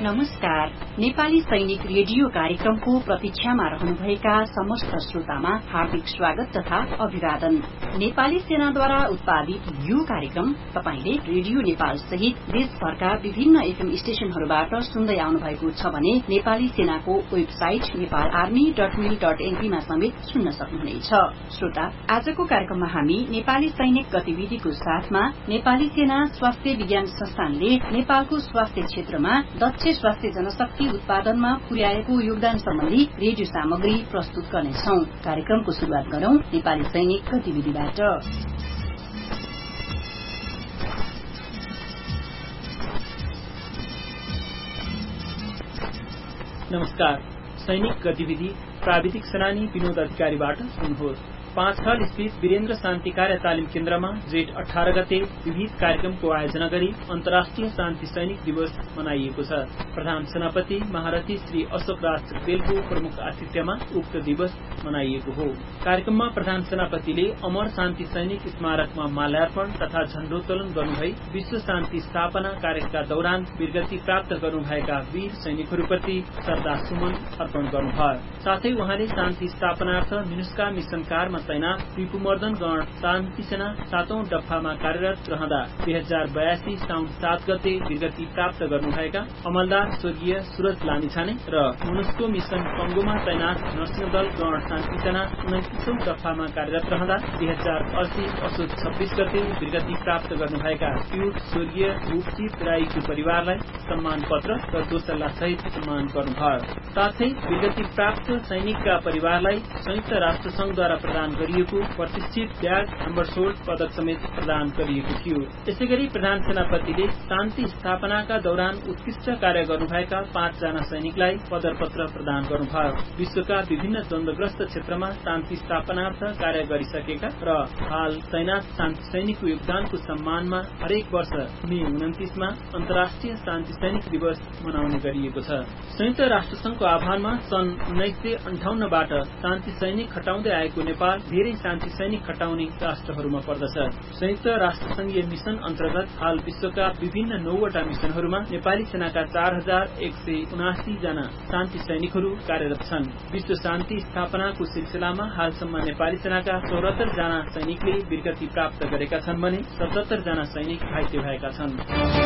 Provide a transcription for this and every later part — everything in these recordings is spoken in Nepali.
नमस्कार। नेपाली सैनिक रेडियो कार्यक्रमको प्रतीक्षामा रहनुभएका समस्त श्रोतामा हार्दिक स्वागत तथा अभिवादन। नेपाली सेनाद्वारा उत्पादित यो कार्यक्रम तपाईले रेडियो नेपाल सहित देशभरका विभिन्न एफएम स्टेशनहरूबाट सुन्दै आउनु भएको छ भने नेपाली सेनाको वेबसाइट नेपालआर्मी.mil.np मा समेत सुन्न सक्नुहुनेछ। श्रोता, आजको कार्यक्रममा हामी नेपाली सैनिक गतिविधिको साथमा नेपाली सेना स्वास्थ्य विज्ञान संस्थानले नेपालको स्वास्थ्य क्षेत्रमा दक्ष स्वास्थ्य जनशक्ति उत्पादनमा पुर्याएको योगदान सम्बन्धी रेडियो सामग्री प्रस्तुत गर्नेछौं। कार्यक्रमको शुरूआत गरौं नेपाली सैनिक गतिविधिबाट। नमस्कार। सैनिक गतिविधि प्राविधिक सेनानी विनोद अधिकारीबाट सुन्नुहोस्। 5 खाल स्थित वीरेन्द्र शान्ति कार्य तालिम केन्द्रमा जेठ 18 गते विविध कार्यक्रमको आयोजना गरी अन्तर्राष्ट्रिय शान्ति सैनिक दिवस मनाइएको छ। प्रधान सेनापति महारथी श्री अशोक राज सिक्देलको प्रमुख आतिथ्यमा उक्त दिवस मनाइएको हो। कार्यक्रममा प्रधान सेनापतिले अमर शान्ति सैनिक स्मारकमा माल्यार्पण तथा झण्डोत्तोलन गर्नुभई विश्व शान्ति स्थापना कार्यका दौरान वीरगति प्राप्त गर्नुभएका वीर सैनिकहरूप्रति श्रद्धासुमन अर्पण गर्नुभयो। साथै उहाँले शान्ति स्थापनार्थ मिनुस्का मिशन कारमा तैनात रिपुमर्दन गण शान्ति सेना 7औं डफामा कार्यरत रहँदा 2082 साउन 7 गते वीरगति प्राप्त गर्नुभएका अमलदार स्वर्गीय सूरज लामिछाने र मुनुस्को मिशन कंगोमा तैनात नरसिंह दल गण शान्ति सेना 29औं डफामा कार्यरत रहँदा 2080 असोज 26 गते वीरगति प्राप्त गर्नुभएका पीयूष स्वर्गीय रूपजीत राईको परिवारलाई सम्मान पत्र र दोसल्ला सहित सम्मान गर्नुभयो। साथै वीरगति प्राप्त सैनिकका परिवारलाई संयुक्त राष्ट्र संघद्वारा प्रदान गरिएको प्रतिष्ठित ब्याज नम्बर 16 पदक समेत प्रदान गरिएको थियो। यसैगरी प्रधान सेनापतिले शान्ति स्थापनाका दौरान उत्कृष्ट कार्य गर्नुभएका 5 जना सैनिकलाई पदरपत्र प्रदान गर्नुभयो। विश्वका विभिन्न द्वन्द्वग्रस्त क्षेत्रमा शान्ति स्थापनार्थ कार्य गरिसकेका र हाल तैनात शान्ति सैनिकको योगदानको सम्मानमा हरेक वर्ष मे 29 मा अन्तर्राष्ट्रिय शान्ति सैनिक दिवस मनाउने गरिएको छ। संयुक्त राष्ट्र संघको आह्वानमा सन् 1958 बाट शान्ति सैनिक खटाउँदै आएको नेपाल धेरै शान्ति सैनिक खटाउने राष्ट्रहरूमा पर्दछ। संयुक्त राष्ट्र संघीय मिशन अन्तर्गत हाल विश्वका विभिन्न 9वटा मिशनहरूमा नेपाली सेनाका 4179 जना शान्ति सैनिकहरू कार्यरत छन्। विश्व शान्ति स्थापनाको सिलसिलामा हालसम्म नेपाली सेनाका 74 जना सैनिकले वीरगति प्राप्त गरेका छन् भने 77 जना सैनिक घाइते भएका छन्।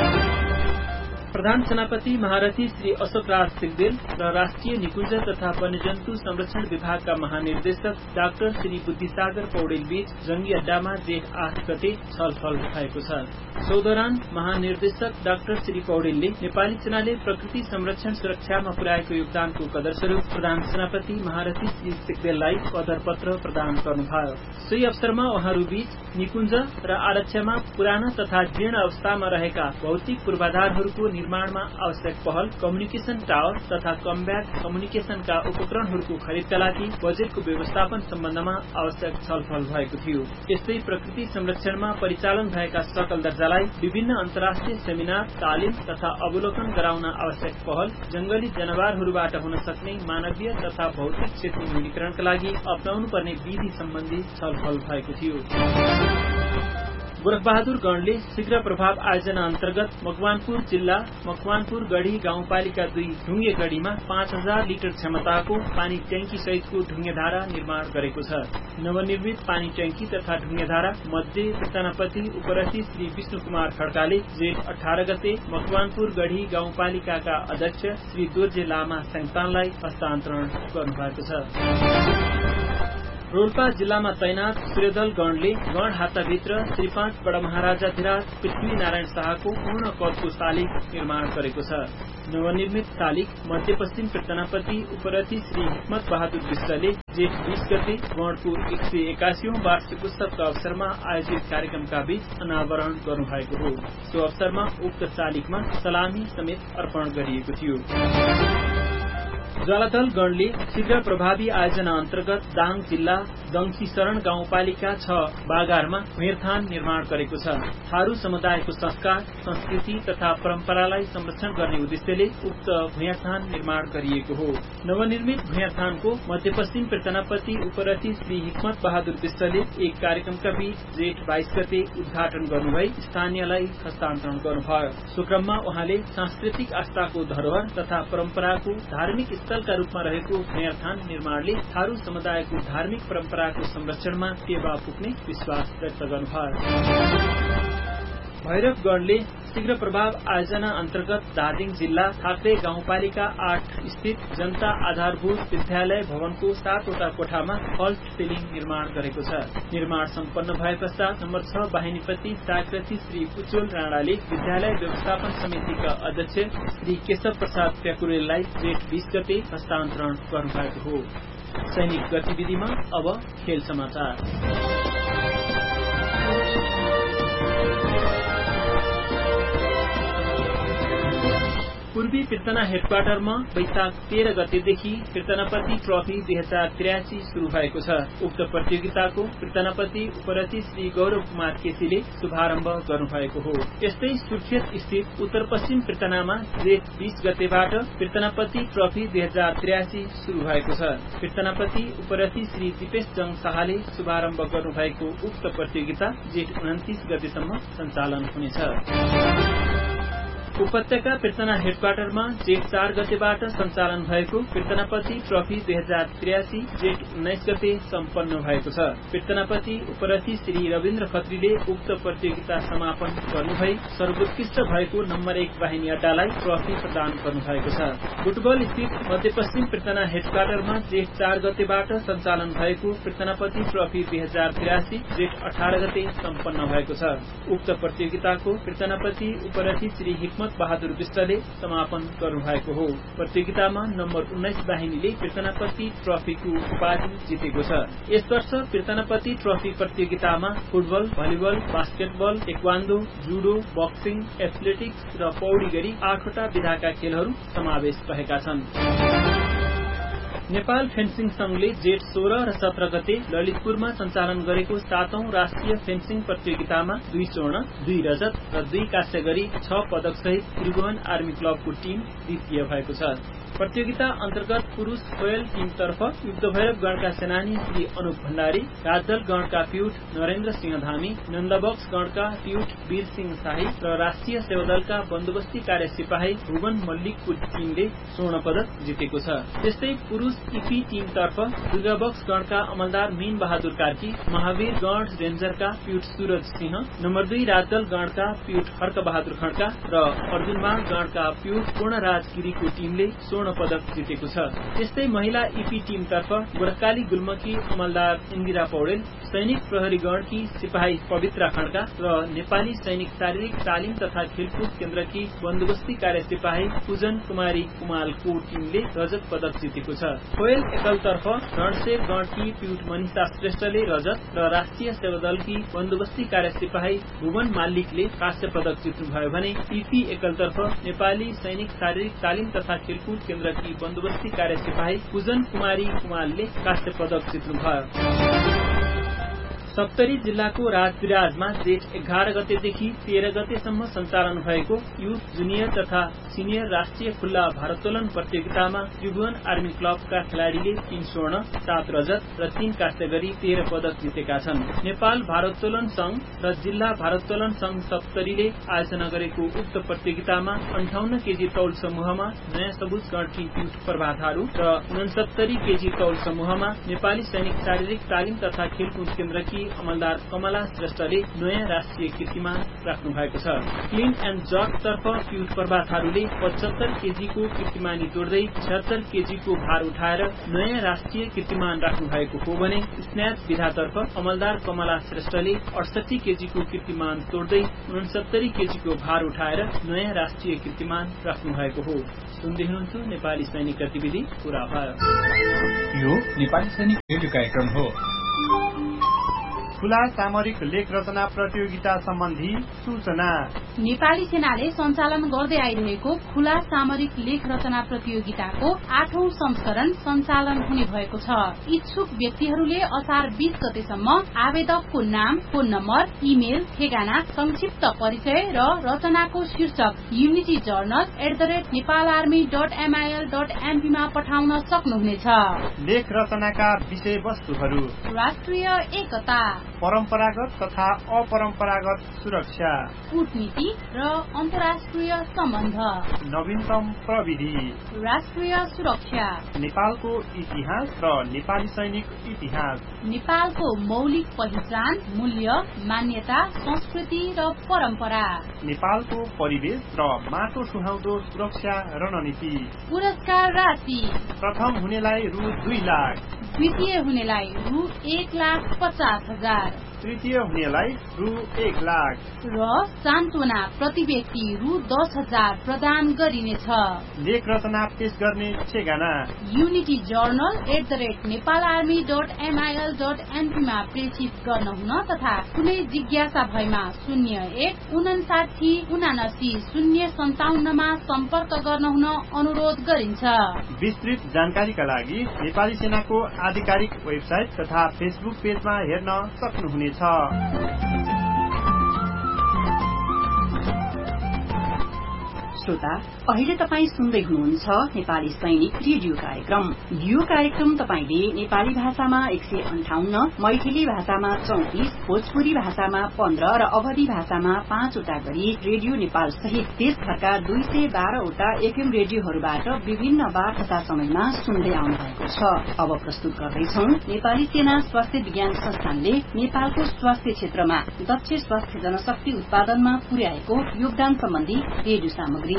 प्रधान सेनापति महारथी श्री अशोक राज सिक्देल र राष्ट्रिय निकुञ्ज तथा वन्यजन्तु संरक्षण विभागका महानिर्देशक डाक्टर श्री बुद्धिसागर पौडेल बीच जंगी अड्डामा जेठ 8 गते छलफल भएको छ। सो दौरान महानिर्देशक डाक्टर श्री पौडेलले नेपाली सेनाले प्रकृति संरक्षण सुरक्षामा पुर्याएको योगदानको कदरस्वरूप प्रधान सेनापति महारथी श्री सिक्देललाई पदरपत्र प्रदान गर्नुभयो। सोही अवसरमा उहाँहरू बीच निकुञ्ज र आरक्षमा पुराना तथा जीर्ण अवस्थामा रहेका भौतिक पूर्वाधारहरूको निर्माणमा आवश्यक पहल, कम्युनिकेशन टावर तथा कम्ब्याट कम्युनिकेशनका उपकरणहरूको खरिदका लागि बजेटको व्यवस्थापन सम्बन्धमा आवश्यक छलफल भएको थियो। यस्तै प्रकृति संरक्षणमा परिचालन भएका सकल दर्जालाई विभिन्न अन्तर्राष्ट्रिय सेमिनार, तालिम तथा अवलोकन गराउन आवश्यक पहल, जंगली जनावरहरूबाट हुन सक्ने मानवीय तथा भौतिक क्षति न्यूनीकरणका लागि अपनाउनुपर्ने विधि सम्बन्धी छलफल भएको थियो। गोरखबहादुर गणले शीघ्र प्रभाव आयोजना अन्तर्गत मकवानपुर जिल्ला मकवानपुर गढ़ी गाउँपालिका 2 ढुङ्गे गढ़ीमा 5000 लिटर क्षमताको पानी ट्याङ्की सहितको ढुङ्गेधारा निर्माण गरेको छ। नवनिर्मित पानी ट्याङ्की तथा ढुङ्गेधारा मध्ये सेनापति उपरथी श्री विष्णु कुमार खड्काले जेठ 18 गते मकवानपुर गढ़ी गाउँपालिकाका अध्यक्ष श्री दोर्जे लामा स्याङतानलाई हस्तान्तरण गर्नुभएको छ। रोल्पा जिल्लामा तैनात सूर्यदल गणले गण हाताभित्र श्री 5 बडा महाराजाधिराज पृथ्वी नारायण शाहको पूर्ण कदको शालिग निर्माण गरेको छ। नवनिर्मित शालिग मध्यपश्चिम सेनापति उपरथी श्री हिक्मत बहादुर विष्टले जेठ 20 गते गणको 181औं वार्षिक उत्सवका अवसरमा आयोजित कार्यक्रमका बीच अनावरण गर्नुभएको हो। सो अवसरमा उक्त शालिगमा सलामी समेत अर्पण गरिएको थियो। ज्वालाथल गणले शीघ्र प्रभावी आयोजना अन्तर्गत दाङ जिल्ला दङसीशरण गाउँपालिका 6 बागारमा भुइँथान निर्माण गरेको छ। थारू समुदायको संस्कार, संस्कृति तथा परम्परालाई संरक्षण गर्ने उद्देश्यले उक्त भुइँथान निर्माण गरिएको हो। नवनिर्मित भुइँथानको मध्यपश्चिम पीर्तनापति उपरथी श्री हिक्मत बहादुर विष्टले एक कार्यक्रमका बीच जेठ 22 गते उद्घाटन गर्नुभई स्थानीयलाई हस्तान्तरण गर्नुभयो। सो क्रममा उहाँले सांस्कृतिक आस्थाको धरोहर तथा परम्पराको धार्मिक स्थलका रूपमा रहेको भुइँथान निर्माणले थारू समुदायको धार्मिक परम्पराको संरक्षणमा टेवा पुग्ने विश्वास व्यक्त गर्नुभयो। भैरवगढ़ले शीघ्र प्रभाव आयोजना अन्तर्गत धादिङ जिल्ला थाक्रे गाउँपालिका 8 स्थित जनता आधारभूत विद्यालय भवनको 7 वटा कोठामा फल्ट सिलिङ निर्माण गरेको छ। निर्माण सम्पन्न भए पश्चात नम्बर 6 वाहिनीपति सागरथी श्री उज्जवल राणाले विद्यालय व्यवस्थापन समितिका अध्यक्ष श्री केशव प्रसाद प्याकुरेललाई जेठ 20 गते हस्तान्तरण गर्नुभएको हो। सैनिक गतिविधिमा अब खेल समाचार। पूर्वी पीर्तना हेडक्वार्टरमा वैशाख 13 गतेदेखि पीर्तनापति ट्रफी 2083 शुरू भएको छ। उक्त प्रतियोगिताको पीर्तनापति उपरथी श्री गौरव कुमार केसीले शुभारम्भ गर्नुभएको हो। यस्तै सुर्खेत स्थित उत्तर पश्चिम पीर्तनामा जेठ 20 गतेबाट पीर्तनापति ट्रफी 2083 शुरू भएको छ। पीर्तनापति उपरथी श्री दिपेश जङ शाहले शुभारम्भ गर्नुभएको उक्त प्रतियोगिता जेठ 29 गतेसम्म सञ्चालन हुनेछ। उपत्यका पीर्तना हेडक्वार्टरमा जेठ 4 गतेबाट सञ्चालन भएको पीर्तनापति ट्रफी 2083 जेठ 19 गते सम्पन्न भएको छ। पीर्तनापति उपरथी श्री रविन्द्र खत्रीले उक्त प्रतियोगिता समापन गर्नुभई सर्वोत्कृष्ट भएको नम्बर 1 वाहिनी अड्डालाई ट्रफी प्रदान गर्नुभएको छ। फुटबल स्थित मध्यपश्चिम पीर्तना हेडक्वार्टरमा जेठ 4 गतेबाट सञ्चालन भएको पीर्तनापति ट्रफी 2083 जेठ 18 गते सम्पन्न भएको छ। उक्त प्रतियोगिताको पीर्तनापति उपरथी श्री हिक्मत बहादुर विष्टले समापन गर्नुभएको हो। प्रतियोगितामा नम्बर 19 वाहिनीले पीर्तनापति ट्रफीको उपाधि जितेको छ। यस वर्ष पीर्तनापति ट्रफी प्रतियोगितामा football, volleyball, basketball, taekwondo, judo, boxing, athletics र पौडी गरी 8 वटा विधाका खेलहरू समावेश रहेका छन्। नेपाल फेन्सिङ संघले जेठ 16 र 17 गते ललितपुरमा सञ्चालन गरेको 7औं राष्ट्रिय फेन्सिङ प्रतियोगितामा 2 स्वर्ण, 2 रजत र 2 काँस्य गरी 6 पदक सहित त्रिभुवन आर्मी क्लबको टीम द्वितीय भएको छ। प्रतियोगिता अन्तर्गत पुरूष खोयल टीमतर्फ युद्धभैरव गणका सेनानी श्री अनुप भण्डारी, राजदल गणका पिउठ नरेन्द्र सिंह धामी, नन्दबक्स गणका पिउठ वीर सिंह शाही र राष्ट्रिय सेवादलका बन्दोबस्ती कार्य सिपाही भुवन मल्लिकको टीमले स्वर्ण पदक जितेको छ। त्यस्तै पुरूष इपी टीमतर्फ दुर्गाबक्स गणका अमलदार मीन बहादुर कार्की, महावीर गण रेन्जरका पिउठ सूरज सिंह, नम्बर 2 राजदल गणका पिउठ हर्क बहादुर खड्का र अर्जुनबाण गणका पिउठ पूर्णराज गिरीको टीमले स्वर्ण पदक जितेको छ। त्यस्तै महिला इपी टीमतर्फ गोरखकाली गुल्मकी अमलदार इन्दिरा पौडेल, सैनिक प्रहरी गणकी सिपाही पवित्रा खड्का र नेपाली सैनिक शारीरिक तालिम तथा खेलकुद केन्द्रकी बन्दोबस्ती कार्य सिपाही पूजन कुमारी कुमालको टीमले रजत पदक जितेको छ। खोयल एकलतर्फ रणसेव गणकी पिउठ मनिषा श्रेष्ठले रजत र राष्ट्रिय सेवादलकी बन्दोबस्ती कार्य सिपाही भुवन माल्लिकले काँस्य पदक जित्नुभयो भने इपी एकलतर्फ नेपाली सैनिक शारीरिक तालिम तथा खेलकुद केन्द्रकी बन्दोबस्ती कार्य सिपाही पूजन कुमारी कुमालले काँस्य पदक जित्नुभयो। सप्तरी जिल्लाको राजविराजमा जेठ 11 गतेदेखि 13 गतेसम्म सञ्चालन भएको युथ, जुनियर तथा सिनियर राष्ट्रिय खुल्ला भारोत्तोलन प्रतियोगितामा त्रिभुवन आर्मी क्लबका खेलाड़ीले 3 स्वर्ण, 7 रजत र 3 काँस्य गरी 13 पदक जितेका छन्। नेपाल भारोत्तोलन संघ र जिल्ला भारोत्तोलन संघ सप्तरीले आयोजना गरेको उक्त प्रतियोगितामा 58 केजी तौल समूहमा नयाँ सबुज गणकी पिउठ प्रभा थारू र 69 केजी तौल समूहमा नेपाली सैनिक शारीरिक तालिम तथा खेलकुद केन्द्रकी अमलदार कमला श्रेष्ठले नयाँ राष्ट्रिय कीर्तिमान राख्नु भएको छ। क्लिन एण्ड जर्क तर्फ पिउठ प्रभा थारूले 75 केजीको कीर्तिमानी तोड्दै 76 केजीको भार उठाएर नयाँ राष्ट्रिय कीर्तिमान राख्नु भएको हो भने स्न्याच विधातर्फ अमलदार कमला श्रेष्ठले 68 केजीको कीर्तिमान तोड्दै 69 केजीको भार उठाएर नयाँ राष्ट्रिय कीर्तिमान राख्नु भएको हो। सुन्दै हुनुहुन्छ नेपाली सैनिक गतिविधि पूरा भयो। यो नेपाली सैनिक रेडियो कार्यक्रम हो। खुला सामरिक लेख रचना प्रतियोगिता सम्बन्धी सूचना। नेपाली सेनाले सञ्चालन गर्दै आइरहेको खुला सामरिक लेख रचना प्रतियोगिताको 8औं संस्करण सञ्चालन हुने भएको छ। इच्छुक व्यक्तिहरूले असार 20 गतेसम्म आवेदकको नाम, फोन नम्बर, इमेल, ठेगाना, संक्षिप्त परिचय र रचनाको शीर्षक unityjournal@nepalarmy.mil.mp मा पठाउन सक्नुहुनेछ। लेख रचनाका विषयवस्तुहरू: राष्ट्रिय एकता, परम्परागत तथा अपरम्परागत सुरक्षा, कूटनीति र अन्तर्राष्ट्रिय सम्बन्ध, नवीनतम प्रविधि, राष्ट्रिय सुरक्षा, नेपालको इतिहास र नेपाली सैनिक इतिहास, नेपालको मौलिक पहिचान, मूल्य, मान्यता, संस्कृति र परम्परा, नेपालको परिवेश र माटो सुहाउँदो सुरक्षा रणनीति। पुरस्कार राशि: प्रथम हुनेलाई रु 2 लाख, द्वितीय हुनेलाई रु 1,50,000, तृतीय हुनेलाई रु 1 लाख र सान्त्वना प्रति व्यक्ति रु 10,000 प्रदान गरिनेछ। लेख रचना पेश गर्ने ठेगाना unityjournal@nepalarmy.mil.mp मा प्रेषित गर्न हुन तथा कुनै जिज्ञासा भएमा 0159797057 मा सम्पर्क गर्न हुन अनुरोध गरिन्छ। विस्तृत जानकारीका लागि नेपाली सेनाको आधिकारिक वेबसाइट तथा फेसबुक पेजमा हेर्न सक्नुहुनेछ। श्रोता, अहिले तपाई सुन्दै हुनुहुन्छ नेपाली सैनिक रेडियो कार्यक्रम। यो कार्यक्रम तपाईले नेपाली भाषामा 158, मैथिली भाषामा 34, भोजपुरी भाषामा 15 र अवधी भाषामा 5 वटा गरी रेडियो नेपाल सहित देशभरका 212 वटा एफएम रेडियोहरूबाट विभिन्न बार तथा समयमा सुन्दै आउनु भएको छ। अब प्रस्तुत गर्दैछौ नेपाली सेना स्वास्थ्य विज्ञान संस्थानले नेपालको स्वास्थ्य क्षेत्रमा दक्ष स्वास्थ्य जनशक्ति उत्पादनमा पुर्याएको योगदान सम्बन्धी रेडियो सामग्री।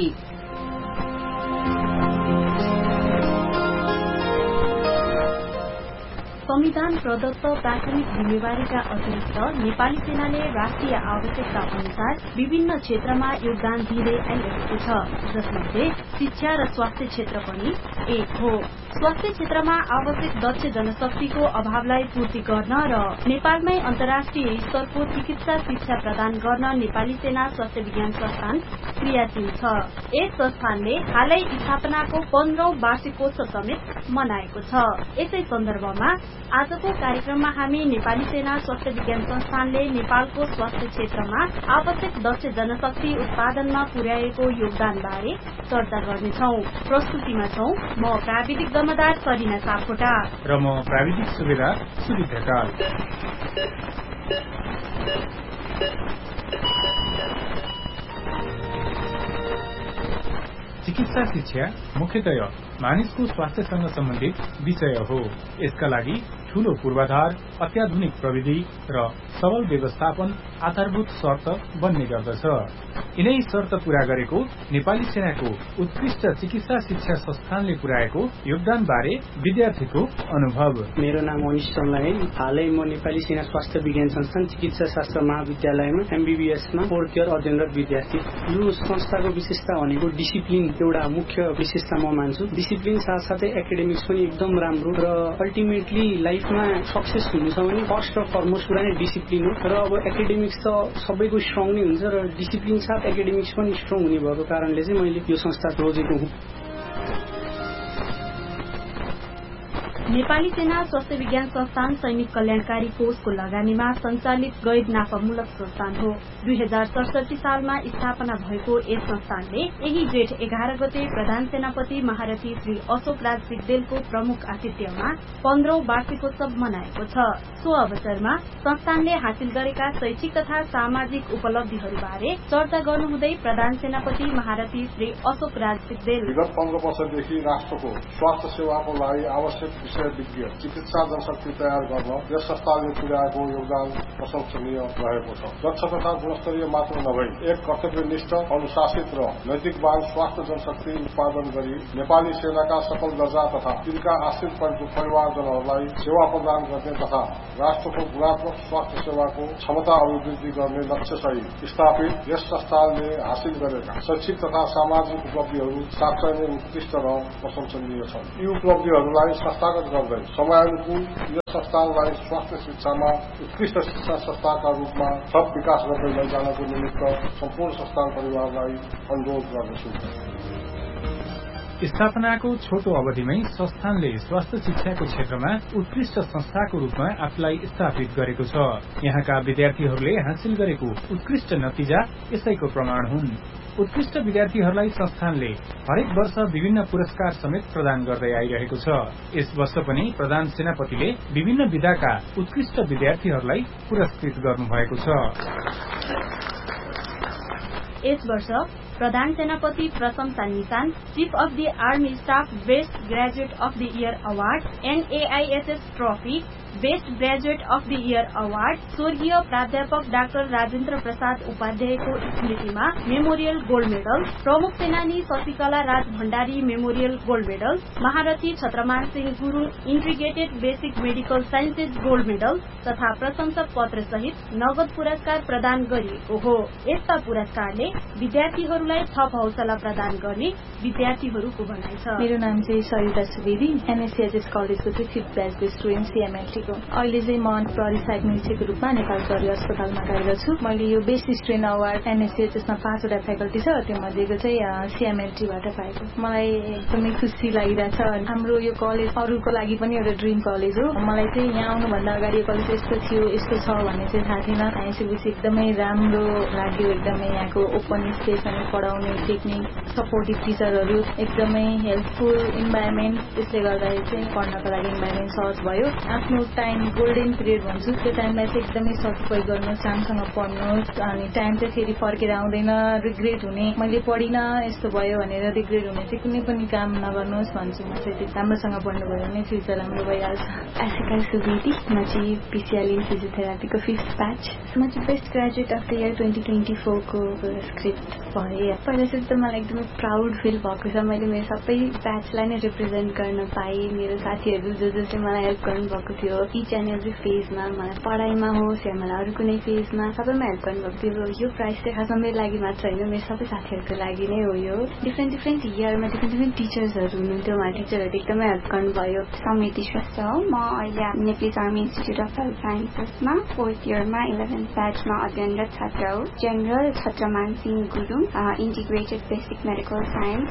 संविधान प्रदत्त प्राथमिक जिम्मेवारीका अतिरिक्त नेपाली सेनाले राष्ट्रिय आवश्यकता अनुसार विभिन्न क्षेत्रमा योगदान दिँदै आइरहेको छ, जसमध्ये शिक्षा र स्वास्थ्य क्षेत्र पनि एक हो। स्वास्थ्य क्षेत्रमा आवश्यक दक्ष जनशक्तिको अभावलाई पूर्ति गर्न र नेपालमै अन्तर्राष्ट्रिय स्तरको चिकित्सा शिक्षा प्रदान गर्न नेपाली सेना स्वास्थ्य विज्ञान संस्थान क्रियाशील छ। यस संस्थानले हालै स्थापनाको 15औं वार्षिकोत्सव समेत मनाएको छ। यसै सन्दर्भमा आजको कार्यक्रममा हामी नेपाली सेना स्वास्थ्य विज्ञान संस्थानले नेपालको स्वास्थ्य क्षेत्रमा आवश्यक दक्ष जनशक्ति उत्पादनमा पुर्याएको योगदान बारे चर्चा गर्नेछौ। प्रस्तुतिमा छौं म प्राविधिक दमदार सरिना सापकोटा र म प्राविधिक सुबेदार सुजित ढकाल। चिकित्सा शिक्षा मुख्यतया मानिसको स्वास्थ्यसँग सम्बन्धित विषय हो। यसका लागि ठूलो पूर्वाधार, अत्याधुनिक प्रविधि र सबल व्यवस्थापन आधारभूत शर्त बन्ने गर्दछ। यिनै शर्त पूरा गरेको नेपाली सेनाको उत्कृष्ट चिकित्सा शिक्षा संस्थानले पुर्याएको योगदान बारे विद्यार्थीको अनुभव। मेरो नाम अनिश चन्लाइन। हालै म नेपाली सेना स्वास्थ्य विज्ञान संस्थान चिकित्सा शास्त्र महाविद्यालयमा MBBS-मा 4th इयर अध्ययनरत विद्यार्थी। यो संस्थाको विशेषता भनेको डिसिप्लिन एउटा मुख्य विशेषता म मान्छु। डिसिप्लिन साथसाथै एकाडेमिक्स पनि एकदम राम्रो र अल्टिमेटली लाइफमा सक्सेस हुनु छ भने फर्स्ट र फरमोस्ट कुरा नै डिसिप्लिन हो। र अब एकाडेमिक्स त सबैको स्ट्रङ नै हुन्छ र डिसिप्लिन साथ एकाडेमिक्स पनि स्ट्रङ हुने भएको कारणले चाहिँ मैले यो संस्था रोजेको हुँ। नेपाली सेना स्वास्थ्य विज्ञान संस्थान सैनिक कल्याणकारी कोषको लगानीमा सञ्चालित गैर नाफामूलक संस्थान हो। 2067 सालमा स्थापना भएको यस संस्थानले यही जेठ 11 गते प्रधान सेनापति महारथी श्री अशोक राज सिग्देलको प्रमुख आतिथ्यमा 15औं वार्षिकोत्सव मनाएको छ। सो अवसरमा संस्थानले हासिल गरेका शैक्षिक तथा सामाजिक उपलब्धिहरूबारे चर्चा गर्नुहुँदै प्रधान सेनापति महारथी श्री अशोक राज सिग्देल विगत 15 वर्षदेखि राष्ट्रको स्वास्थ्य सेवाको लागि आवश्यक विज्ञ चिकित्सा जनशक्ति तयार गर्न यस संस्थानले पुर्याएको योगदान प्रशंसनीय रहेको छ। दक्ष तथा गुणस्तरीय मात्र नभई एक कर्तव्यनिष्ठ, अनुशासित र नैतिकवान स्वास्थ्य जनशक्ति उत्पादन गरी नेपाली सेनाका सकल दर्जा तथा तिनका आश्रित परिवारजनहरूलाई सेवा प्रदान गर्ने तथा राष्ट्रको गुणात्मक स्वास्थ्य सेवाको क्षमता अभिवृद्धि गर्ने लक्ष्यसहित स्थापित यस संस्थानले हासिल गरेका शैक्षिक तथा सामाजिक उपलब्धिहरू साँच्चै नै उत्कृष्ट र प्रशंसनीय छन्। यी उपलब्धिहरूलाई संस्थागत गर्दै समयानुकूल यस संस्थानलाई स्वास्थ्य शिक्षामा उत्कृष्ट शिक्षा संस्थाका रूपमा थप विकास गर्दै लैजानको निमित्त सम्पूर्ण संस्थान परिवारलाई अनुरोध गर्दछु। स्थापनाको छोटो अवधिमै संस्थानले स्वास्थ्य शिक्षाको क्षेत्रमा उत्कृष्ट संस्थाको रूपमा आफूलाई स्थापित गरेको छ। यहाँका विद्यार्थीहरूले हासिल गरेको उत्कृष्ट नतिजा यसैको प्रमाण हुन्। उत्कृष्ट विद्यार्थीहरूलाई संस्थानले हरेक वर्ष विभिन्न पुरस्कार समेत प्रदान गर्दै आइरहेको छ। यस वर्ष पनि प्रधान सेनापतिले विभिन्न विधाका उत्कृष्ट विद्यार्थीहरूलाई पुरस्कृत गर्नुभएको छ। यस वर्ष प्रधान सेनापति प्रशंसा निशान, chief of the army staff best graduate of the year award, NAISS trophy, best graduate of the year award, स्वर्गीय प्राध्यापक डाक्टर राजेन्द्र प्रसाद उपाध्यायको स्मृतिमा मेमोरियल गोल्ड मेडल, प्रमुख सेनानी शशिकला राज भण्डारी मेमोरियल गोल्ड मेडल, महारथी Chhatraman Singh Gurung integrated basic medical sciences gold medal तथा प्रशंसक पत्र सहित नगद पुरस्कार प्रदान गरिएको हो। यस्ता पुरस्कारले विद्यार्थीहरूलाई थप हौसला प्रदान गर्ने विद्यार्थीहरूको भनाइ छ। मेरो नाम चाहिँ सरिता सुवेदी, NSCHS कलेजको चाहिँ 5th ब्याचको स्टुडेन्ट CMLT को। अहिले चाहिँ म प्रहरी सहायक निरीक्षकको रूपमा नेपाल प्रहरी अस्पतालमा कार्यरत छु। मैले यो बेस्ट स्टुडेन्ट अवार्ड NSCHS मा 5 वटा फ्याकल्टी छ, त्यो मध्येको चाहिँ CMLT बाट पाएको। मलाई एकदमै खुसी लागिरहेछ। हाम्रो यो कलेज अरूको लागि पनि एउटा ड्रिम कलेज हो। मलाई चाहिँ यहाँ आउनुभन्दा अगाडि यो कलेज यस्तो थियो यस्तो छ भन्ने चाहिँ थाहा थिएन। आइसकेपछि एकदमै राम्रो लाग्यो। एकदमै यहाँको ओपन स्पेस अनि पढाउने टेक्निक, सपोर्टिभ टिचरहरू, एकदमै हेल्पफुल इन्भाइरोमेन्ट, त्यसले गर्दाखेरि चाहिँ पढ्नको लागि इन्भाइरोमेन्ट सहज भयो। आफ्नो टाइम गोल्डन पिरियड भन्छु, त्यो टाइमलाई चाहिँ एकदमै सदुपयोग गर्नुहोस्, राम्रोसँग पढ्नुहोस्। अनि टाइम चाहिँ फेरि फर्केर आउँदैन, रिग्रेट हुने मैले पढिनँ यस्तो भयो भनेर रिग्रेट हुने चाहिँ कुनै पनि काम नगर्नुहोस् भन्छु म चाहिँ। राम्रोसँग पढ्नुभयो भने फ्युचर राम्रो भइहाल्छ। आशिका सुवेदी, म चाहिँ PCL इन फिजियोथेरापीको 5th ब्याच। म चाहिँ best graduate of the year 2024 को पुरस्कृत भएँ। पहिला चाहिँ त मलाई एकदमै प्राउड फिल भएको छ। मैले मेरो सबै ब्याचलाई नै रिप्रेजेन्ट गर्न पाएँ। मेरो साथीहरू जसले मलाई हेल्प गर्नुभएको थियो इच एन्ड एभ्री फेजमा, मलाई पढाइमा होस् या मलाई अरू कुनै फेजमा सबैमा हेल्प गर्नुभएको थियो। यो प्राइज चाहिँ खासमा मेरो लागि मात्र होइन, मेरो सबै साथीहरूको लागि नै हो। यो डिफ्रेन्ट इयरमा डिफ्रेन्ट टिचर्सहरू हुनुहुन्थ्यो, उहाँ टिचरहरूले एकदमै हेल्प गर्नुभयो। समिति श्रेष्ठ हो। म अहिले Nepali army institute of health साइन्सेसमा 4th इयरमा 11th ब्याचमा अध्ययनरत छात्र हो। General Chhatraman Singh Gurung integrated basic medical science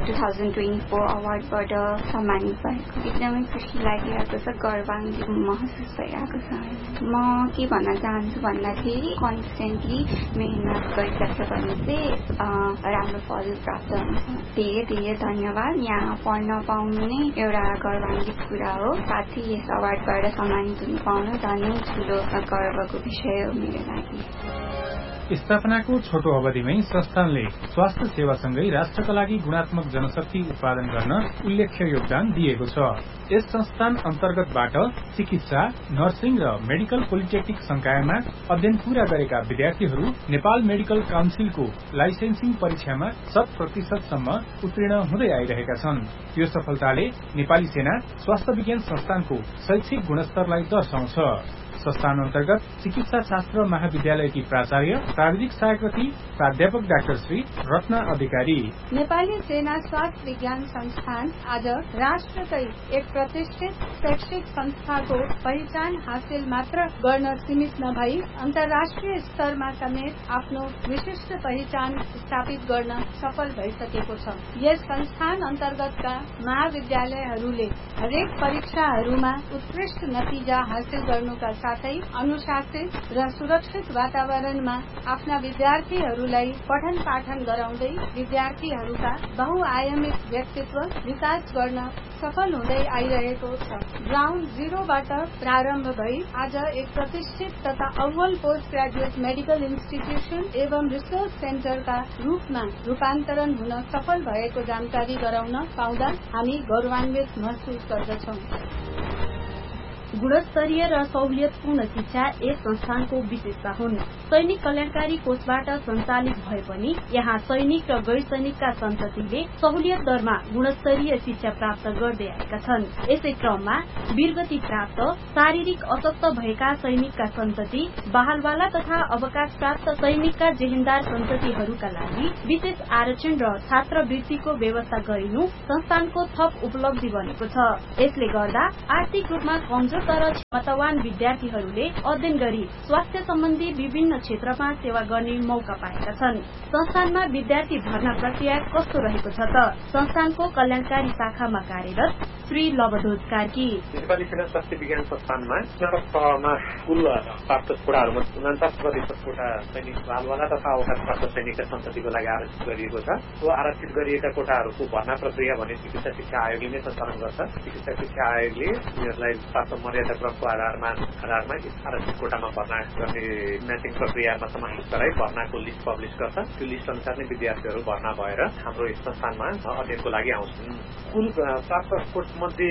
2024 अवार्डबाट सम्मानित भएको। एकदमै खुसी लागिरहेको छ, गर्वान्वित महसुस भइरहेको छ। म के भन्न चाहन्छु भन्दाखेरि कन्सिस्टेन्टली मेहनत गरिरहेको भने चाहिँ राम्रो फल प्राप्त हुन्छ। धेरै धेरै धन्यवाद। यहाँ पढ्न पाउनु नै एउटा गर्वान्वित कुरा हो। साथै यस अवार्डबाट सम्मानित हुन पाउनु झनै ठुलो गर्वको विषय हो मेरो लागि। स्थापनाको छोटो अवधिमै संस्थानले स्वास्थ्य सेवासँगै राष्ट्रका लागि गुणात्मक जनशक्ति उत्पादन गर्न उल्लेख्य योगदान दिएको छ। यस संस्थान अन्तर्गतबाट चिकित्सा, नर्सिङ र मेडिकल पोलिटेक्निक संकायमा अध्ययन पूरा गरेका विद्यार्थीहरू नेपाल मेडिकल काउन्सिलको लाइसेन्सिङ परीक्षामा 100% उत्तीर्ण हुँदै आइरहेका छन्। यो सफलताले नेपाली सेना स्वास्थ्य विज्ञान संस्थानको शैक्षिक गुणस्तरलाई दर्शाउँछ। संस्थान अन्तर्गत चिकित्सा शास्त्र महाविद्यालयकी प्राचार्य प्राविधिक सहायकवती प्राध्यापक डाक्टर श्री रत्न अधिकारी। नेपाली सेना स्वास्थ्य विज्ञान संस्थान आज राष्ट्रकै एक प्रतिष्ठित शैक्षिक संस्थाको पहिचान हासिल मात्र गर्न सीमित नभई अन्तर्राष्ट्रिय स्तरमा समेत आफ्नो विशिष्ट पहिचान स्थापित गर्न सफल भइसकेको छ। यस संस्थान अन्तर्गतका महाविद्यालयहरूले हरेक परीक्षाहरूमा उत्कृष्ट नतिजा हासिल गर्नुका साथै अनुशासित र सुरक्षित वातावरणमा आफ्ना विद्यार्थीहरूलाई पठन पाठन गराउँदै विद्यार्थीहरूका बहुआयामिक व्यक्तित्व विकास गर्न सफल हुँदै आइरहेको छ। ग्राउन्ड जीरोबाट प्रारम्भ भई आज एक प्रतिष्ठित तथा अव्वल पोस्ट ग्रेजुएट मेडिकल इन्स्टिट्युसन एवं रिसर्च सेन्टरका रूपमा रूपान्तरण हुन सफल भएको जानकारी गराउन पाउँदा हामी गौरवान्वित महसुस गर्दछौं। गुणस्तरीय र सहुलियतपूर्ण शिक्षा यस संस्थानको विशेषता हुन्। सैनिक कल्याणकारी कोषबाट सञ्चालित भए पनि यहाँ सैनिक र गैर सैनिकका सन्ततिले सहुलियत दरमा गुणस्तरीय शिक्षा प्राप्त गर्दै आएका छन्। यसै क्रममा वीरगति प्राप्त शारीरिक अशक्त भएका सैनिकका सन्तति, बहालवाला तथा अवकाश प्राप्त सैनिकका जेहेन्दार सन्ततिहरूका लागि विशेष आरक्षण र छात्रवृत्तिको व्यवस्था गरिनु संस्थानको थप उपलब्धि बनेको छ। यसले गर्दा आर्थिक रूपमा कमजोर तर क्षमतावान विद्यार्थीहरूले अध्ययन गरी स्वास्थ्य सम्बन्धी विभिन्न क्षेत्रमा सेवा गर्ने मौका पाएका छन्। संस्थानमा विद्यार्थी भर्ना प्रक्रिया कस्तो रहेको छ त? संस्थानको कल्याणकारी शाखामा कार्यरत श्री लवधोज कार्की। नेपाली सेना स्वास्थ्य विज्ञान संस्थानमा स्नातक तहमा कुल प्राप्त कोटाहरूमा 49% कोटा सैनिक बालवाला तथा अवकाश प्राप्त सैनिकका सन्ततिको लागि आरक्षित गरिएको छ। त्यो आरक्षित गरिएका कोटाहरूको भर्ना प्रक्रिया भने चिकित्सा शिक्षा आयोगले नै सञ्चालन गर्छ। चिकित्सा शिक्षा आयोगले उनीहरूलाई प्राप्त मर्यादा क्रमको आधारमा आरक्षित कोटामा भर्ना गर्ने म्याचिङ प्रक्रियामा समावेश गराई भर्नाको लिस्ट पब्लिस गर्छ। त्यो लिस्ट अनुसार नै विद्यार्थीहरू भर्ना भएर हाम्रो संस्थानमा अध्ययनको लागि आउँछन्। कुल प्राप्त कोटामध्ये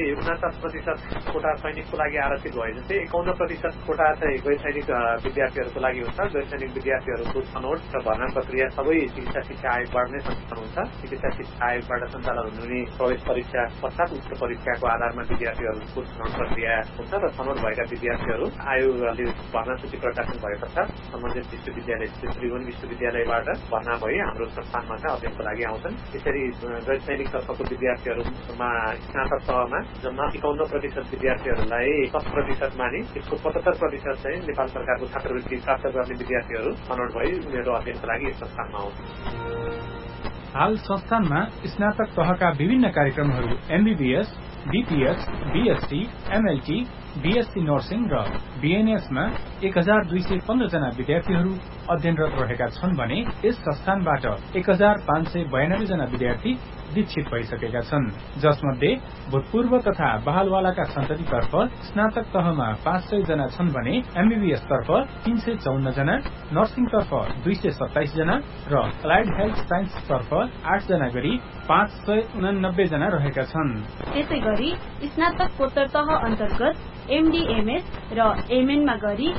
49% कोटा सैनिकको लागि आरक्षित भए जस्तै 51% कोटा चाहिँ गैर सैनिक विद्यार्थीहरूको लागि हुन्छ। गैर सैनिक विद्यार्थीहरूको छनौट र भर्ना प्रक्रिया सबै चिकित्सा शिक्षा आयोगबाट नै सञ्चालन हुन्छ। चिकित्सा शिक्षा आयोगबाट सञ्चालन हुने प्रवेश परीक्षा पश्चात उक्त परीक्षाको आधारमा विद्यार्थीहरूको छनौट प्रक्रिया हुन्छ र छनौट भएका विद्यार्थीहरू आयोगले भर्ना सूची प्रकाशन भए पश्चात सम्बन्धित विश्वविद्यालय त्रिभुवन विश्वविद्यालयबाट भर्ना भई हाम्रो संस्थानमा चाहिँ अध्ययनको लागि आउँछन्। यसरी गैर सैनिक तर्फको विद्यार्थीहरूमा स्नातक तहमा जम्मा 51% विद्यार्थीहरूलाई 10% मानि यसको 75% चाहिँ नेपाल सरकारको छात्रवृत्ति प्राप्त गर्ने विद्यार्थीहरू छनौट भई उनीहरू अध्ययनको लागि यस संस्थानमा आउँछन्। हाल संस्थानमा स्नातक तहका विभिन्न कार्यक्रमहरू MBBS, BPS, BSc, MLT, BSc nursing र बीएनएसमा 1215 जना विद्यार्थीहरू अध्ययनरत रहेका छन् भने यस संस्थानबाट 1592 जना विद्यार्थी दीक्षित भइसकेका छन्, जसमध्ये भूतपूर्व तथा बहालवालाका सन्ततितर्फ स्नातक तहमा 500 जना छन् भने एमबीबीएस तर्फ 354 जना, नर्सिङ तर्फ 227 जना र एलाइड हेल्थ साइन्स तर्फ 8 जना गरी 589 जना रहेका छन्। त्यसै गरी स्नातकोत्तर तह अन्तर्गत एमडीएमएस र एमएनमा गरी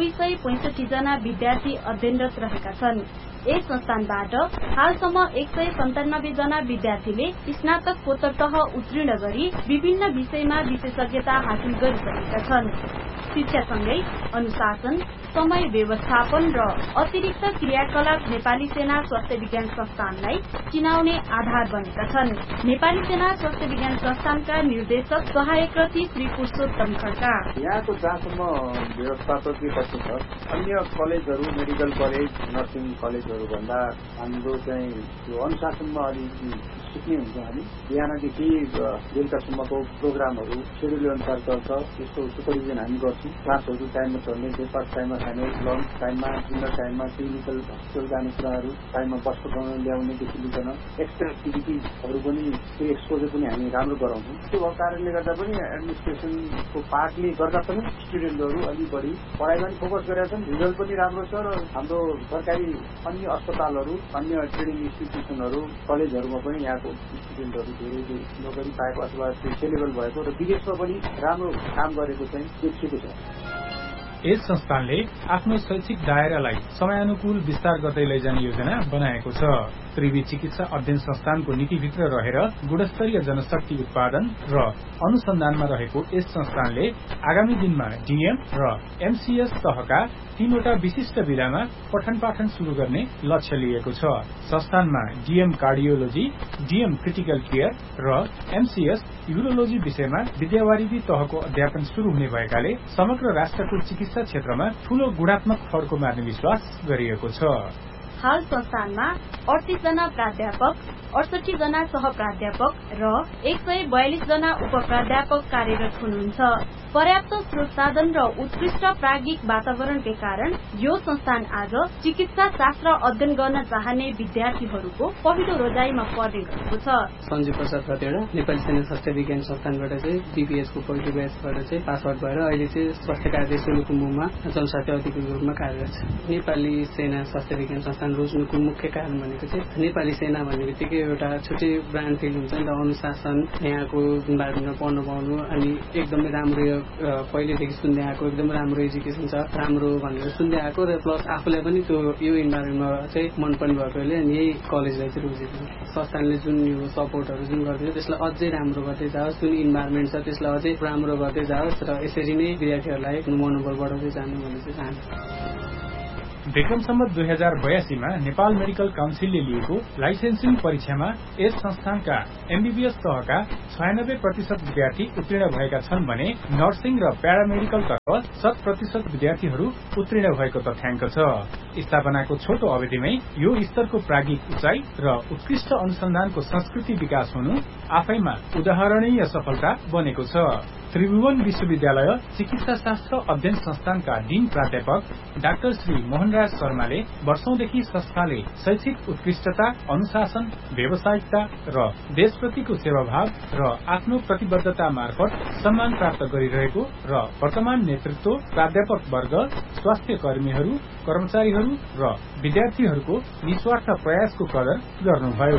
265 जना विद्यार्थी अध्ययनरत रहेका छन्। यस संस्थानबाट हालसम्म 197 जना विद्यार्थीले स्नातकोत्तर तह उत्तीर्ण गरी विभिन्न विषयमा विशेषज्ञता हासिल गरिसकेका छन्। शिक्षासँगै अनुशासन, समय व्यवस्थापन र अतिरिक्त क्रियाकलाप नेपाली सेना स्वास्थ्य विज्ञान संस्थानलाई चिनाउने आधार बनेका छन्। नेपाली सेना स्वास्थ्य विज्ञान संस्थानका निर्देशक सहायक रथी श्री पुरुषोत्तम खड्का। यहाँको जहाँसम्म व्यवस्थापकीय पक्ष छ, अन्य कलेजहरू मेडिकल कलेज, नर्सिङ कलेजहरू भन्दा हाम्रो चाहिँ यो अनुशासनमा अलिकति सिक्ने हुन्छ। हामी बिहानदेखि बेलुकासम्मको प्रोग्रामहरू सेड्युल अनुसार चल्छ। यस्तो सुपरभिजन हामी गर्छौँ। क्लासहरू टाइममा चल्ने, ब्रेकफास्ट टाइममा खाने, लन्च टाइममा, डिनर टाइममा, क्लिनिकल हस्पिटल जाने कुराहरू टाइममा बस्न ल्याउनेदेखि लिएर एक्स्ट्रा एक्टिभिटिजहरू पनि त्यो एक्सपोजर पनि हामी राम्रो गराउँछौँ। त्यो भएको कारणले गर्दा पनि एडमिनिस्ट्रेसनको पार्टले गर्दा पनि स्टुडेन्टहरू अलिक बढी पढाइमा पनि फोकस गरेका छन्। रिजल्ट पनि राम्रो छ र हाम्रो सरकारी अन्य अस्पतालहरू, अन्य ट्रेनिङ इन्स्टिट्युसनहरू, कलेजहरूमा पनि यहाँको स्टुडेन्टहरू धेरै नोकरी पाएको अथवा सेलेबल भएको र विदेशमा पनि राम्रो काम गरेको चाहिँ देखिएको छ। यस संस्थानले आफ्नो शैक्षिक दायरालाई समयानुकूल विस्तार गर्दै लैजाने योजना बनाएको छ। त्रिवी चिकित्सा अध्ययन संस्थानको नीतिभित्र रहेर गुणस्तरीय जनशक्ति उत्पादन र अनुसन्धानमा रहेको यस संस्थानले आगामी दिनमा डीएम र एमसीएस तहका 3वटा विशिष्ट विधामा पठन पाठन शुरू गर्ने लक्ष्य लिएको छ। संस्थानमा DM cardiology, DM critical care र एमसीएस यूरोलोजी विषयमा विद्यावारिधि तहको अध्यापन शुरू हुने भएकाले समग्र राष्ट्रको चिकित्सा क्षेत्रमा ठूलो गुणात्मक फड्को मार्ने विश्वास गरिएको छ। हाल संस्थानमा 38 जना प्राध्यापक, 68 जना सहप्राध्यापक र 142 जना उपप्राध्यापक कार्यरत हुनुहुन्छ। पर्याप्त स्रोत साधन र उत्कृष्ट प्राज्ञिक वातावरणकै कारण यो संस्थान आज चिकित्सा शास्त्र अध्ययन गर्न चाहने विद्यार्थीहरूको पहिलो रोजाइमा पर्ने गरेको छ। सञ्जीव प्रसाद खतेडा नेपाली सेना स्वास्थ्य विज्ञान संस्थानबाट चाहिँ बीपीएस को पहिलो ब्याचबाट चाहिँ पास आउट भएर अहिले चाहिँ स्वास्थ्य कार्य सोलुखुम्बुमा जनस्वास्थ्य अधिकृतको रूपमा कार्यरत छ। नेपाली सेना स्वास्थ्य विज्ञान संस्थान रोज्नुको मुख्य कारण भनेको चाहिँ नेपाली सेना भन्ने बित्तिकै एउटा छुट्टै ब्रान्ड फिल हुन्छ नि त, अनुशासन, यहाँको इन्भाइरोमेन्टमा पढ्न पाउनु, अनि एकदमै राम्रो पहिलेदेखि सुन्दै आएको एकदम राम्रो एजुकेसन छ, राम्रो भनेर सुन्दै आएको, र प्लस आफूलाई पनि त्यो यो इन्भाइरोमेन्टमा चाहिँ मन पनि भएकोले अनि यही कलेजलाई चाहिँ रोजेको। संस्थानले जुन यो सपोर्टहरू जुन गर्दैछ त्यसलाई अझै राम्रो गर्दै जाओस्, जुन इन्भाइरोमेन्ट छ त्यसलाई अझै राम्रो गर्दै जाओस्, र यसरी नै विद्यार्थीहरूलाई मनोबल बढाउँदै जानु भन्ने चाहिँ चाहन्छु। विक्रम सम्वत 2082 मा नेपाल मेडिकल काउन्सिलले लिएको लाइसेन्सिङ परीक्षामा यस संस्थानका एमबीबीएस तहका 96% विद्यार्थी उत्तीर्ण भएका छन् भने नर्सिङ र प्यारामेडिकल तर्फ 100% विद्यार्थीहरू उत्तीर्ण भएको तथ्याङ्क छ। स्थापनाको छोटो अवधिमै यो स्तरको प्राज्ञिक उचाइ र उत्कृष्ट अनुसन्धानको संस्कृति विकास हुनु आफैमा उदाहरणीय सफलता बनेको छ। त्रिभुवन विश्वविद्यालय चिकित्सा शास्त्र अध्ययन संस्थानका डीन प्राध्यापक डाक्टर श्री मोहनराज शर्माले वर्षौंदेखि संस्थाले शैक्षिक उत्कृष्टता, अनुशासन, व्यावसायिकता र देशप्रतिको सेवाभाव र आफ्नो प्रतिबद्धता मार्फत सम्मान प्राप्त गरिरहेको र वर्तमान नेतृत्व, प्राध्यापक वर्ग, स्वास्थ्य कर्मीहरू, कर्मचारीहरू र विद्यार्थीहरूको निस्वार्थ प्रयासको कदर गर्नुभयो।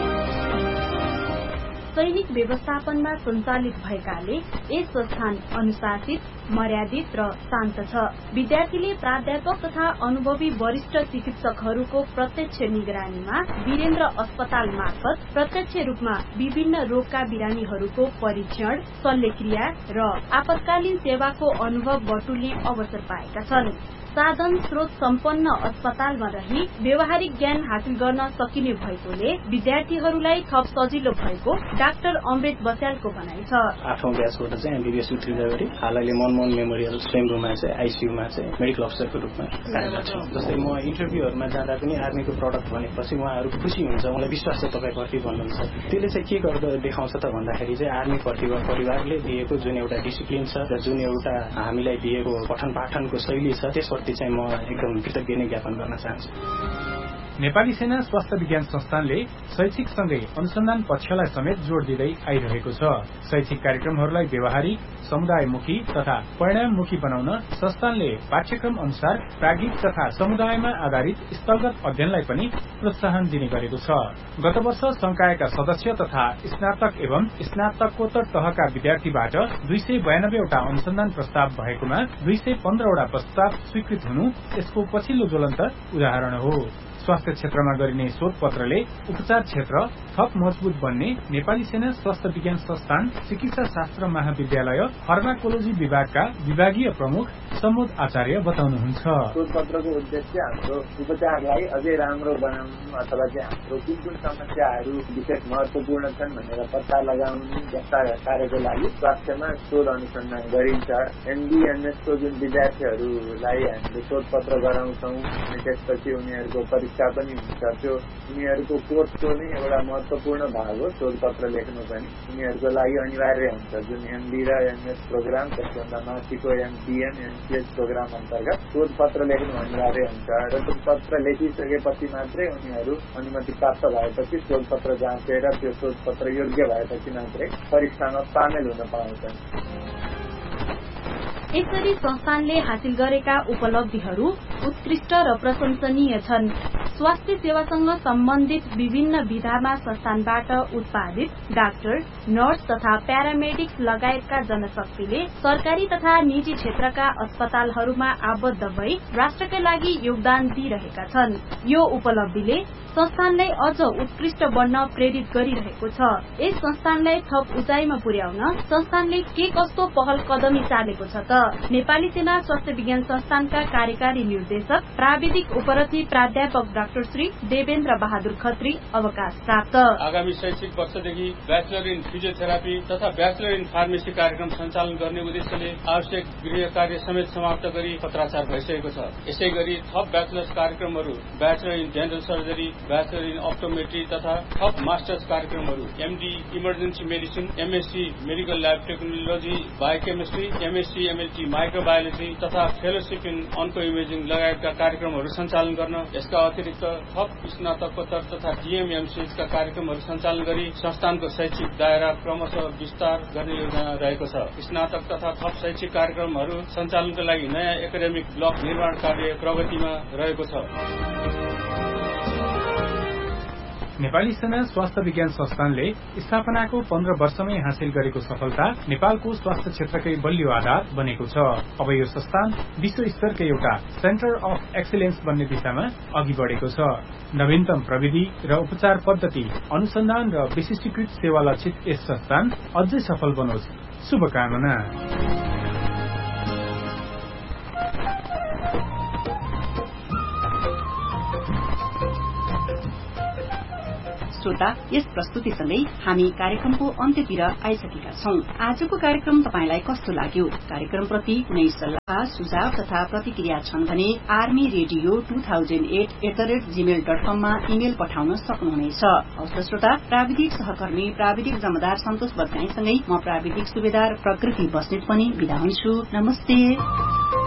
सैनिक व्यवस्थापनमा सञ्चालित भएकाले यस संस्थान अनुशासित, मर्यादित र शान्त छ। विद्यार्थीले प्राध्यापक तथा अनुभवी वरिष्ठ चिकित्सकहरूको प्रत्यक्ष निगरानीमा वीरेन्द्र अस्पताल मार्फत प्रत्यक्ष रूपमा विभिन्न रोगका बिरामीहरूको परीक्षण, शल्यक्रिया र आपतकालीन सेवाको अनुभव बटुल्ने अवसर पाएका छन्। साधन स्रोत सम्पन्न अस्पतालमा रही व्यावहारिक ज्ञान हासिल गर्न सकिने भएकोले विद्यार्थीहरूलाई थप सजिलो भएको डाक्टर अमृत बस्यालको भनाइ छ। 8औं ब्याचबाट चाहिँ एमबीबीएस उत्तीर्ण गरी हालैले मनमोहन मेमोरियल स्वयम्भूमा चाहिँ आईसीयूमा चाहिँ मेडिकल अफिसरको रूपमा कार्यरत छु। जस्तै म इन्टरभ्यूहरूमा जाँदा पनि आर्मीको प्रडक्ट भनेपछि उहाँहरू खुसी हुन्छ, मलाई विश्वास छ तपाईँ भर्ती भन्नुहुन्छ। त्यसले चाहिँ के गर्दा देखाउँछ त भन्दाखेरि चाहिँ आर्मी परिवारले दिएको जुन एउटा डिसिप्लिन छ र जुन एउटा हामीलाई दिएको पठन पाठनको शैली छ त्यसप्रति चाहिँ म एकदम कृतज्ञता ज्ञापन गर्न चाहन्छु। नेपाली सेना स्वास्थ्य विज्ञान संस्थानले शैक्षिक सँगै अनुसन्धान पक्षलाई समेत जोड़ दिँदै आइरहेको छ। शैक्षिक कार्यक्रमहरूलाई व्यवहारिक, समुदायमुखी तथा परिणाममुखी बनाउन संस्थानले पाठ्यक्रम अनुसार प्राज्ञिक तथा समुदायमा आधारित स्थलगत अध्ययनलाई पनि प्रोत्साहन दिने गरेको छ। गत वर्ष संकायका सदस्य तथा स्नातक एवं स्नातकोत्तर तहका विद्यार्थीबाट 292 वटा अनुसन्धान प्रस्ताव भएकोमा 215 वटा प्रस्ताव स्वीकृत हुनु यसको पछिल्लो ज्वलन्त उदाहरण हो। स्वास्थ्य क्षेत्रमा गरिने शोधपत्रले उपचार क्षेत्र थप मजबूत बन्ने नेपाली सेना स्वास्थ्य विज्ञान संस्थान चिकित्सा शास्त्र महाविद्यालय फार्माकोलोजी विभागका विभागीय प्रमुख समोद आचार्य बताउनुहुन्छ। शोधपत्रको उद्देश्य हाम्रो उपचारलाई अझै राम्रो बनाउनु अथवा चाहिँ हाम्रो कुन कुन समस्याहरू विशेष महत्वपूर्ण छन् भनेर पत्ता लगाउनु जस्ता कार्यको लागि स्वास्थ्यमा शोध अनुसन्धान गरिन्छ। एमबीएमएसको जुन विद्यार्थीहरूलाई हामीले शोधपत्र गराउँछौँ अनि त्यसपछि उनीहरूको परीक्षा पनि हुन्छ। त्यो उनीहरूको कोर्सको नै एउटा महत्वपूर्ण भाग हो शोधपत्र लेख्नु पनि। उनीहरूको लागि अनिवार्य हुन्छ जुन एमबी र एमएस प्रोग्राम त्यसभन्दा माथिको एमपीएम एमसीएस प्रोग्राम अन्तर्गत शोधपत्र लेख्नु अनिवार्य हुन्छ र शोधपत्र लेखिसकेपछि मात्रै उनीहरू अनुमति प्राप्त भएपछि शोधपत्र जाँचेर त्यो शोधपत्र योग्य भएपछि मात्रै परीक्षामा सामेल हुन पाउँछन्। यसरी संस्थानले हासिल गरेका उपलब्धिहरू उत्कृष्ट र प्रशंसनीय छन्। स्वास्थ्य सेवासँग सम्बन्धित विभिन्न विधामा संस्थानबाट उत्पादित डाक्टर, नर्स तथा प्यारामेडिक्स लगायतका जनशक्तिले सरकारी तथा निजी क्षेत्रका अस्पतालहरूमा आबद्ध भई राष्ट्रका लागि योगदान दिइरहेका छन्। यो उपलब्धिले संस्थानलाई अझ उत्कृष्ट बन्न प्रेरित गरिरहेको छ। यस संस्थानलाई थप उचाइमा पुर्याउन संस्थानले के कस्तो पहल कदमी चालेको छ त? नेपाली सेना स्वास्थ्य विज्ञान संस्थानका कार्यकारी निर्देशक प्राविधिक उपरथी प्राध्यापक डाक्टर श्री देवेन्द्र बहादुर खत्री अवकाश प्राप्त। आगामी शैक्षिक वर्षदेखि ब्याचलर इन फिजियोथेरापी तथा ब्याचलर इन फार्मेसी कार्यक्रम सञ्चालन गर्ने उद्देश्यले आवश्यक गृह कार्य समेत समाप्त गरी पत्राचार भइसकेको छ। यसै गरी थप ब्याचलर्स कार्यक्रमहरू bachelor in general surgery, bachelor in अप्टोमेट्री तथा थप मास्टर्स कार्यक्रमहरू MD emergency medicine, MSc medical lab technology biochemistry, MSc MLT microbiology तथा फेलोशिप इन अन्को इमेजिङ लगायतका कार्यक्रमहरू सञ्चालन गर्न, यसका अतिरिक्त थप स्नातकोत्तर तथा डीएमएमसीएचका कार्यक्रमहरू सञ्चालन गरी संस्थानको शैक्षिक दायरा क्रमशः विस्तार गर्ने योजना रहेको छ। स्नातक तथा थप शैक्षिक कार्यक्रमहरू सञ्चालनको लागि नयाँ एकाडेमिक ब्लक निर्माण कार्य प्रगतिमा रहेको छ। नेपाली सेना स्वास्थ्य विज्ञान संस्थानले स्थापनाको 15 वर्षमै हासिल गरेको सफलता नेपालको स्वास्थ्य क्षेत्रकै बलियो आधार बनेको छ। अब यो संस्थान विश्व स्तरकै एउटा सेन्टर अफ एक्सिलेन्स बन्ने दिशामा अघि बढेको छ। नवीनतम प्रविधि र उपचार पद्धति, अनुसन्धान र विशिष्टीकृत सेवा लक्षित यस संस्थान अझै सफल बनोस्। शुभकामना। श्रोता, यस प्रस्तुतिसँगै हामी कार्यक्रमको अन्त्यतिर आइसकेका छौं। आजको कार्यक्रम तपाईलाई कस्तो लाग्यो? कार्यक्रमप्रति कुनै सल्लाह, सुझाव तथा प्रतिक्रिया छन् भने armyradio2008@gmail.com मा इमेल पठाउन सक्नुहुनेछ। हवस् श्रोता, प्राविधिक सहकर्मी प्राविधिक जमदार सन्तोष बत्काईसँगै म प्राविधिक सुबेदार प्रकृति बस्नेत पनि बिदा हुन्छु। नमस्ते।